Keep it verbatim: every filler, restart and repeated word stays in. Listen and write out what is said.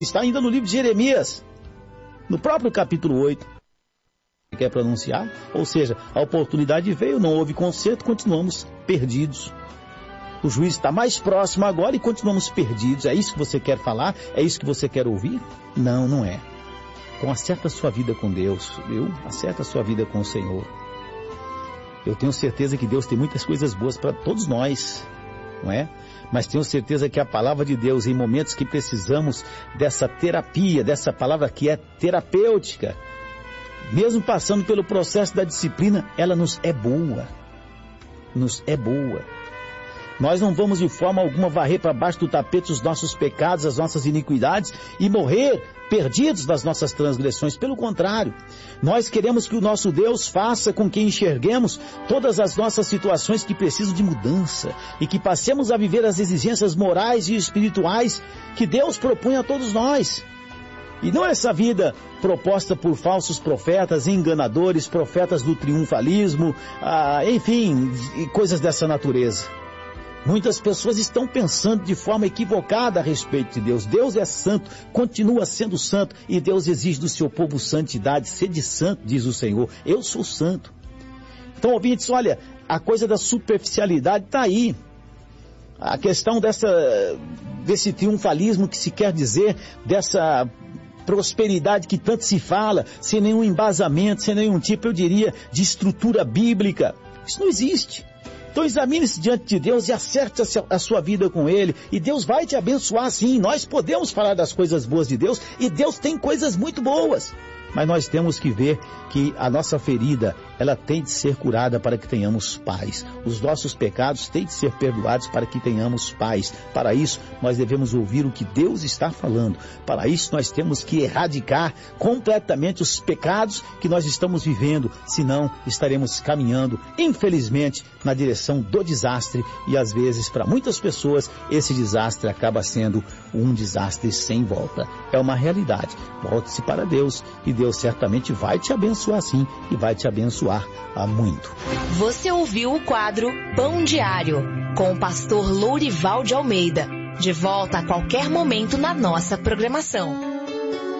Está ainda no livro de Jeremias, no próprio capítulo oito. Quer pronunciar? Ou seja, a oportunidade veio, não houve conserto, continuamos perdidos. O juiz está mais próximo agora e continuamos perdidos. É isso que você quer falar? É isso que você quer ouvir? Não, não é. Então acerta a sua vida com Deus, viu? Acerta a sua vida com o Senhor. Eu tenho certeza que Deus tem muitas coisas boas para todos nós, não é? Mas tenho certeza que a palavra de Deus, em momentos que precisamos dessa terapia, dessa palavra que é terapêutica, mesmo passando pelo processo da disciplina, ela nos é boa. Nos é boa. Nós não vamos de forma alguma varrer para baixo do tapete os nossos pecados, as nossas iniquidades e morrer perdidos das nossas transgressões. Pelo contrário, nós queremos que o nosso Deus faça com que enxerguemos todas as nossas situações que precisam de mudança e que passemos a viver as exigências morais e espirituais que Deus propõe a todos nós. E não essa vida proposta por falsos profetas, enganadores, profetas do triunfalismo, ah, enfim, coisas dessa natureza. Muitas pessoas estão pensando de forma equivocada a respeito de Deus. Deus é santo, continua sendo santo, e Deus exige do seu povo santidade. Sede santo, diz o Senhor. Eu sou santo. Então, ouvintes, olha, a coisa da superficialidade está aí. A questão dessa, desse triunfalismo que se quer dizer, dessa prosperidade que tanto se fala, sem nenhum embasamento, sem nenhum tipo, eu diria, de estrutura bíblica. Isso não existe. Então examine-se diante de Deus e acerte a sua vida com Ele. E Deus vai te abençoar sim. Nós podemos falar das coisas boas de Deus e Deus tem coisas muito boas. Mas nós temos que ver que a nossa ferida, ela tem de ser curada para que tenhamos paz. Os nossos pecados têm de ser perdoados para que tenhamos paz. Para isso, nós devemos ouvir o que Deus está falando. Para isso, nós temos que erradicar completamente os pecados que nós estamos vivendo. Senão, estaremos caminhando, infelizmente, na direção do desastre. E às vezes, para muitas pessoas, esse desastre acaba sendo um desastre sem volta. É uma realidade. Volte-se para Deus e Deus certamente vai te abençoar sim e vai te abençoar a muito. Você ouviu o quadro Pão Diário com o pastor Lourival de Almeida. De volta a qualquer momento na nossa programação.